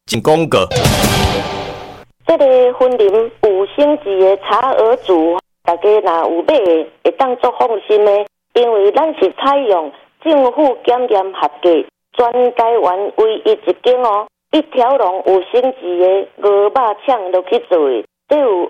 进广告。 这个森林5星级的茶鹅组，大家若有买的，会当作放心的，因为咱是采用政府检验合格、全台湾唯一一间哦，一条龙5星级的鹅肉肠落去做的，这有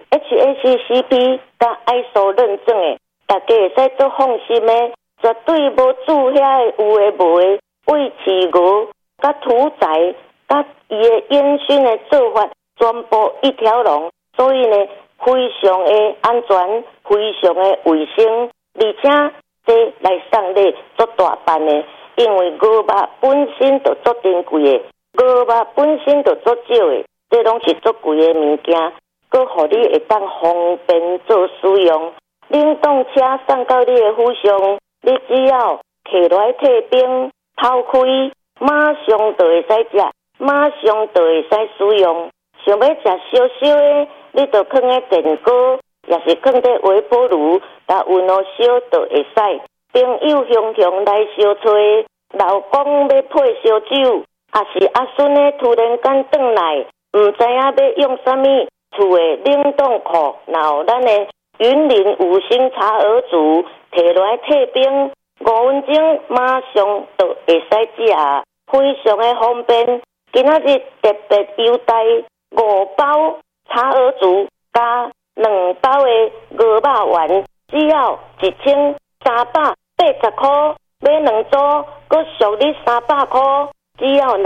HACCP 甲 ISO 认证的，大家会使做放心的，绝对无注遐有诶无诶喂饲鹅、甲屠宰、甲伊诶烟熏的做法。全部一条龙，所以呢，非常的安全，非常的卫生，而且这来送礼做大办的，因为鹅肉本身就做珍贵的，鹅肉本身就做少的，这拢是做贵的物件，佮互你会当方便做使用。冷冻车送到你的府上，你只要摕来退冰，掏开，马上就会使食，马上就会使使用。想要食烧烧的，你就放在电锅，也是放在微波炉，甲温度烧就会使。朋友雄雄来烧吹，老公要配烧酒，也是阿孙呢突然间转来，唔知影要用什么厝的冷冻库，然后咱的云林5星茶鹅组摕来退冰，5分钟马上就会使食，非常的方便。今仔日特别优待。5包茶鹅组加2包的鹅肉丸，只要1380块，买2组，佮属你300块，只要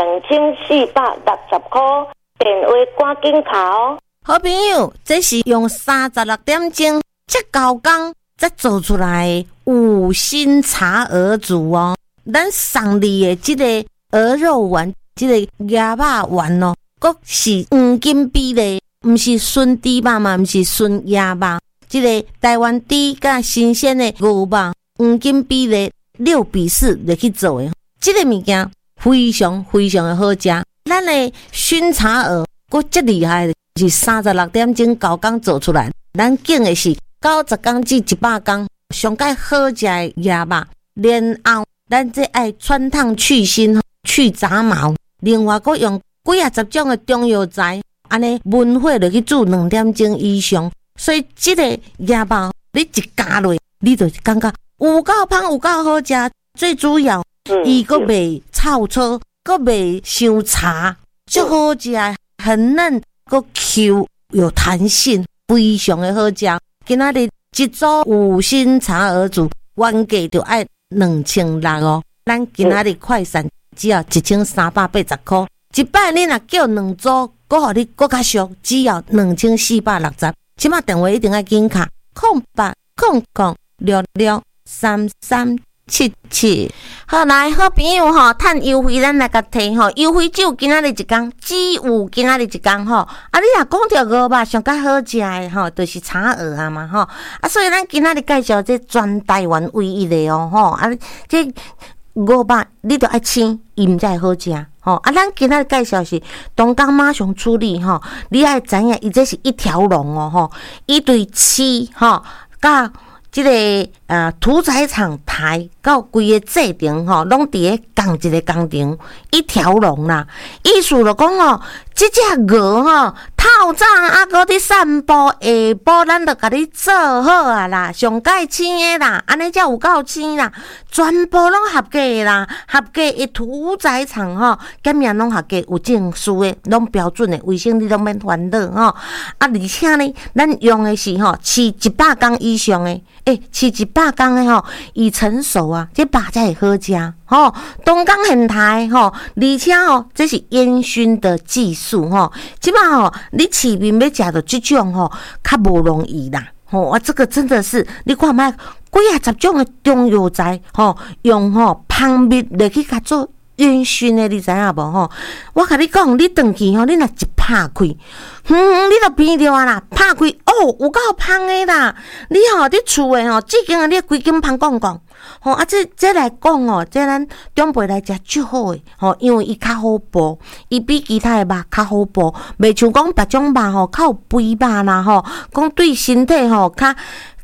2460块。电话赶紧卡哦！ 好朋友，这是用36点钟才高工才做出来的5星茶鹅组哦。咱送你的这个鹅肉丸，这个鸭肉丸哦。佫是黄金比例，毋是纯猪肉嘛，毋是纯鸭肉，即个台湾猪甲新鲜的牛肉，黄金比例6:4来去做的。即个物件非常非常的好食。咱的熏茶鹅佫足厉害的，是36点钟高工做出来。咱拣的是90工至100工，上介好食的鸭肉。然后咱这爱穿烫去腥、去杂毛，另外佫用。几10种的中药材，安尼焖火落去煮2点钟以上，所以这个鸭肉你一加落，你就感觉有够香，有够好食。最主要，伊佫袂臭臭，佫袂伤茶，足好食，很嫩，佫 Q 有弹性，非常的好食。今仔日一组5星茶鹅组，原价就要2600哦，咱今仔日快闪只要1380块。一摆你若叫2组，佫互你佫较俗，只要2460。即马电话一定要紧卡，0800663377。好来，好朋友吼，趁优惠咱来甲摕吼，优惠只有今仔日一工，只有今仔日一工吼。啊，你若讲着鹅肉上较好食的吼，就是茶鹅啊嘛吼。啊，所以咱今仔日介绍这全台湾唯一的哦吼。啊，这鹅肉你着爱青，伊毋才会好食。吼啊，咱今仔介绍是东港马上处理吼，你爱知影伊这是一条龙哦吼，伊对饲吼，甲即个屠宰场台到规个制定吼，拢伫咧共一个工程一条龙啦。意思就讲哦，即只鹅吼，透早啊，搁伫散步，下晡咱就甲你做好啊啦，上介青的啦，安尼才有够青啦，全部拢合格的啦，合格的屠宰场吼，检验拢合格，有证书的，拢标准的，卫生你拢免烦恼吼。啊，而且呢，咱用的是吼，饲100工以上的。饲100工的吼，伊成熟啊，这肉才会好食吼。东港现台吼，而且吼，这是烟熏的技术吼。即摆吼，你市面要食到这种吼，较无容易啦。吼啊，这个真的是你看卖几10种的中药材吼，用吼芳蜜来去甲做烟熏的，你知影无吼？我甲你讲，你转去吼，你若一拍开，你就闻着啊啦，拍开哦，有够香的啦！你吼伫厝诶吼，至今啊，你规间香讲讲，吼啊，这来讲哦，这咱长辈来食最好诶，吼，因为伊较好剥，伊比其他诶肉较好剥，袂像讲别种肉吼较有肥肉啦吼，讲对身体吼较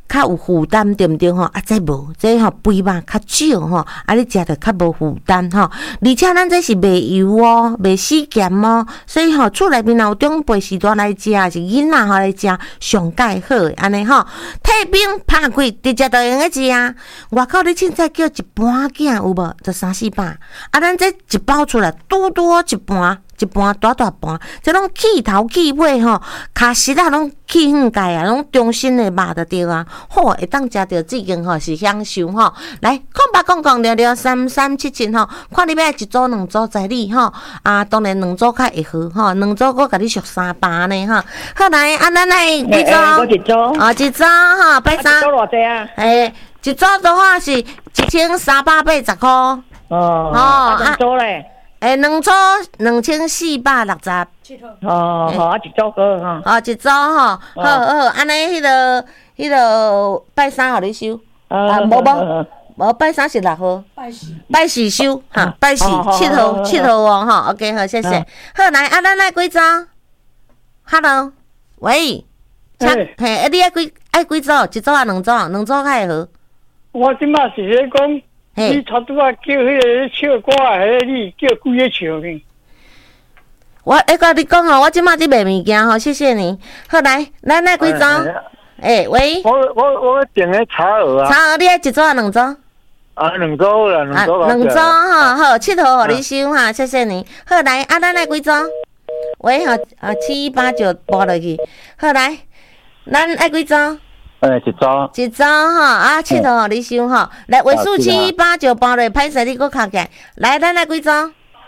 较有负担，对毋对吼？啊，这无，这吼肥肉较少吼，啊，你食着较无负担吼。而且咱这是袂油哦，袂死咸哦，所以吼厝内面若有长辈时段来食，是囡仔吼来食，上介好诶，安尼吼。退冰拍开，直接就用个食。外口你凊彩叫一盘囝有无？就300-400。啊，咱这一包出来，拄多一盘。一盘大大盘，这拢起头起尾吼，卡实啊拢起远界啊，拢中心的肉就对啊，好会当食着这间吼是享受吼。来，讲聊3377吼，看你要一组两组在你吼，啊，当然两组较会好吼，两组我甲你俗300呢吼。好来，啊，咱来几组？ 我一组。 哦，一组吼，拜三。 一组偌济啊？ 一组的话是1380块。 哦，两组咧。 两组2460。 哦，好，一组好哈。 哦，一组吼，好，安尼迄个拜三互你收。无拜三是6号。拜四收哈，拜四7号哦吼。OK， 好，谢谢。好来，啊，咱来几组 ？Hello， 喂，嘿，你爱几组？一组啊，两组？两组较会好。 我即马是咧讲。你差拄啊叫迄个唱歌诶，你叫几个唱呢？ 我甲你讲吼，我即马伫卖物件吼，谢谢你。好来，咱来几组？喂。 我订个茶鹅啊。 茶鹅，你爱一组啊，两组？ 啊，两组啦，两组。 两组吼，好，7号互你收哈，谢谢你。好来，啊，咱来几组？喂吼，7189拨落去。好来，咱爱几组？一组吼，啊，7号互你收吼。来，尾数7189包落，歹势你搁卡起来。来，咱来几组？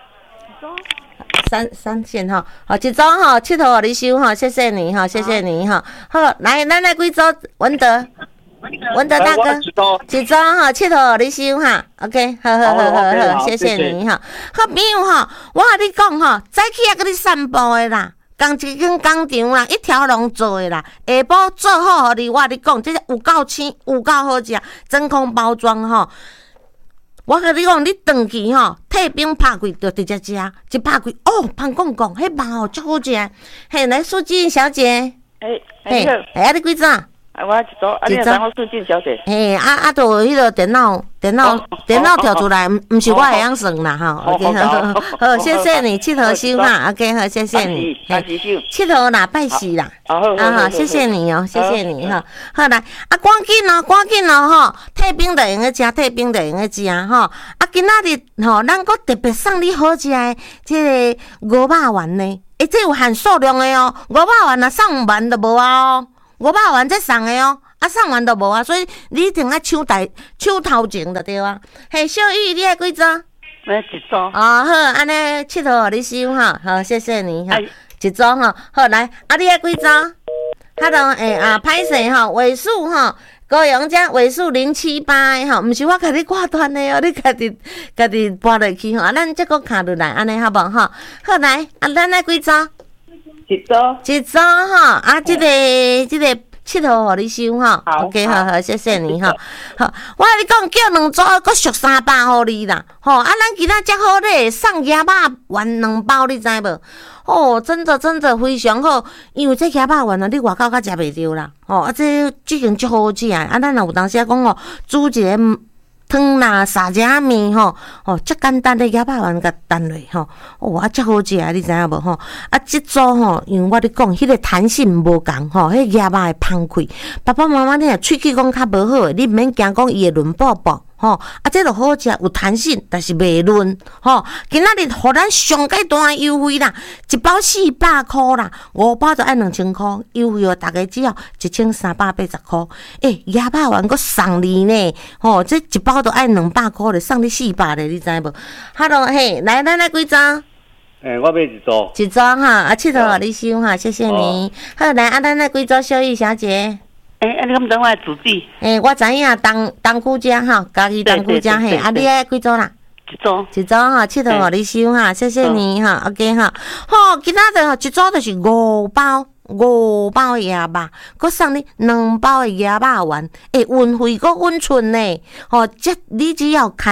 三线吼，好，一组吼，7号互你收吼，谢谢你吼，谢谢你吼。好，来，咱来几组？文德大哥，一组吼，7号互你收哈。OK， 好，谢谢你吼。好朋友吼，我甲你讲吼，早起啊，甲你散步的啦。一间工厂啦，一条龙做的啦，下晡做好互你，我甲你讲，这有够鲜，有够好食，真空包装吼。我甲你讲，你长期吼退冰拍开就直接食，一拍开哦，香讲，迄肉哦足好食。嘿，来苏静小姐，啊你几组？ 我一组，你知我苏静小姐。 就迄个电脑跳出来，毋是我会晓算啦吼。OK， 好，谢谢你，7号收哈。OK， 好，谢谢你。7号啦，拜四啦。好，谢谢你哦，谢谢你哈。好来，啊，赶紧哦吼，退冰就用个食，退冰就用个食吼。啊，今仔日吼，咱搁特别送你好食的这个五肉丸呢。这有限数量的哦，五肉丸啊送完就无啊哦。500元才送的哦，啊送完就无啊，所以你一定爱抢头前就对啊。嘿，小玉，你爱几组？ 一组。 哦，好，安尼7号互你收哈，好，谢谢你哈，一组哈，好来，啊你爱几组？Hello，歹势吼，尾数吼，高阳遮尾数078的吼，毋是我甲你挂断的哦，你家己拨落去吼，啊咱这个卡落来，安尼好无吼？好来，啊咱爱几组？一组吼，啊，这个7号互你收吼 ，OK， 好，谢谢你吼。好，我甲你讲，叫两组，搁俗300互你啦。吼，啊，咱今仔遮好咧，送鸭肉丸2包，你知无？哦，真的非常好，因为这鸭肉丸啊，你外口较食袂着啦。哦，啊，这已经足好食啊。啊，咱若有当时讲哦，煮一个汤啦、沙茶面吼，足简单的鸭肉丸甲蛋落吼，啊，足好食啊！你知影无吼？啊，即组吼，因为我咧讲，迄个弹性无共吼，迄鸭肉会芳开。爸爸妈妈你若喙齿讲较无好诶，你毋免惊讲伊会润爆爆。吼，啊，这就好食，有弹性，但是袂润。吼，今仔日互咱上介大优惠啦，一包400块啦，5包就按2000块，优惠哦，大家只要1380块。鸭肉丸搁送你呢，吼，这一包就按200块咧，送你400咧，你知无 ？Hello， 嘿，来，咱来几组？ 我买一组。 一组哈，啊，7号互你收哈，谢谢你。好，来，啊，咱来几组？小玉小姐。 你咁等我自己。 我知影东区遮吼，家己东区遮嘿，啊，你爱几组啦？ 一组哈，7号互你收哈，谢谢你哈 ，OK 哈。好，今仔日吼一组就是5包鸭肉，搁送你2包的鸭肉丸，运费搁稳存呢。吼，这你只要开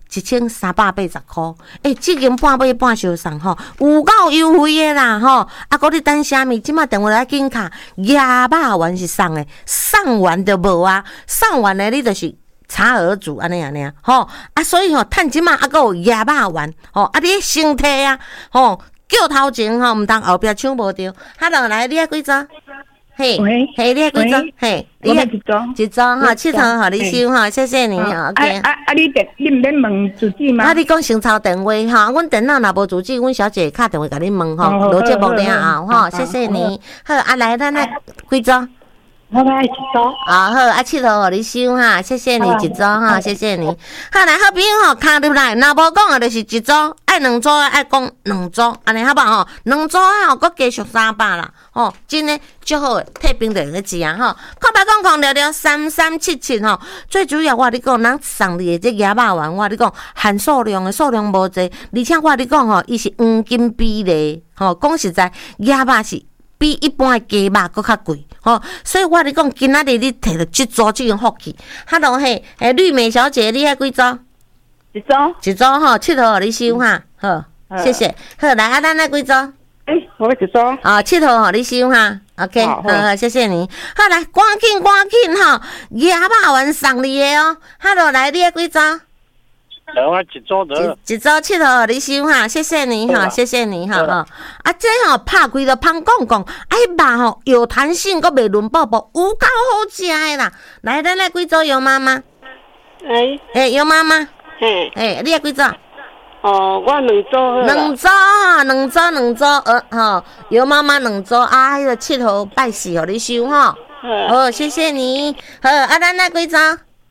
1380块，即间半买半相送吼，有够优惠的啦吼！啊，搁你等啥物？即马电话来紧卡，鸭肉丸是送的，送完就无啊，送完的你就是茶鹅煮安尼吼啊，所以吼，趁即马啊，搁有鸭肉丸吼，啊，你身体啊吼，叫头前吼，毋通后壁抢无着。Hello， 来，你爱几张？嘿，嘿，你爱几张？嘿， 你爱一张， 一张哈，佚佗互你收哈，谢谢你哈。OK。 你毋免问主旨吗？ 你讲先抄电话哈，阮电脑若无主旨，阮小姐敲电话甲你问吼，录节目了后吼，谢谢你。好，来，咱来几张？ 我来一张。 好，佚佗互你收哈，谢谢你一张哈，谢谢你。好，来，好朋友吼，敲入来，若无讲就是一组，爱两组爱讲两组，安尼好不好吼？两组吼，搁加续300啦，吼，真诶足好诶，退兵就用个钱啊吼。0800633377吼，最主要我你讲，咱送你诶这鸭肉丸，我你讲含数量诶数量无济，而且我你讲吼，伊是黄金比例，吼，讲实在鸭肉是比一般诶鸡肉搁较贵。所以我你讲，今仔日你摕到即组即种福气。Hello， 绿美小姐，你爱几组？ 一张。 一组吼，佚佗互你收哈。好，谢谢。好，来咱来几组？ 我一张。 佚佗互你收哈。OK， 好，谢谢你。好，来，赶紧吼，鸭肉丸送你的哦。Hello， 来，你爱几组？ 我一组的， 一组佚佗互你收哈，谢谢你哈，谢谢你哈啊，这吼拍开就芳讲讲，肉吼有弹性，阁袂润薄薄，有够好食的啦。来，咱来几组杨妈妈？杨妈妈，你爱几组？ 我两组。 两组，吼，杨妈妈两组啊，迄个佚佗拜四互你收吼。好，谢谢你。好，咱来几组？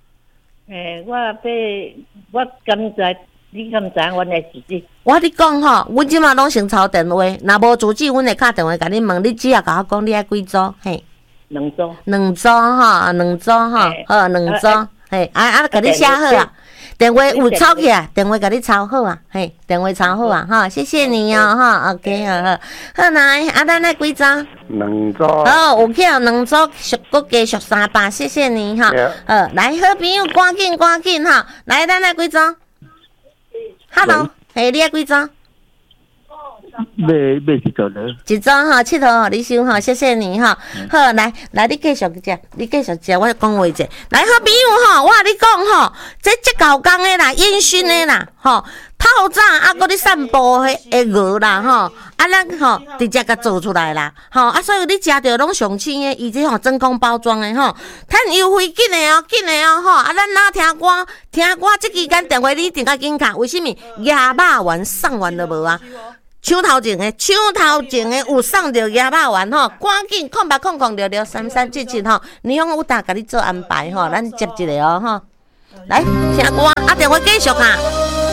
我敢知，你敢知阮的主旨？ 我你讲吼，阮即马拢先抄电话，若无主旨，阮会敲电话甲你问，你只要甲我讲你爱几组？嘿， 两组吼， 两组好，两组，嘿，甲你写好啊。电话有抄起啊，电话甲你抄好啊，嘿，电话抄好啊，哈，谢谢你哦，哈 ，OK， 好，来，咱来几组？ 两组。 好，有去两组，搁加续300，谢谢你哈。来，好朋友，赶紧哈，来，咱来几组 ？Hello， 嘿，你爱几组？ 买一组了。 一组哈，佚佗互你收哈，谢谢你哈。好，来，你继续食，我讲话者。来，好朋友吼，我甲你讲吼，这高工的啦，烟熏的啦，吼，透早搁咧散步迄鹅啦，吼，咱吼直接甲做出来啦，吼，所以你食着拢上新的，伊这吼真空包装的吼，趁优惠紧的哦，吼，咱哪听歌，这期间电话你一定要紧卡，为什么？鸭肉丸送完了无啊？抢头前的有送着鸭肉丸吼，赶紧0800663377吼，你用有达甲你做安排吼，咱接一个哦吼，来听歌电话继续哈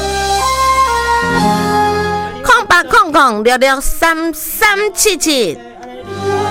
，0800663377。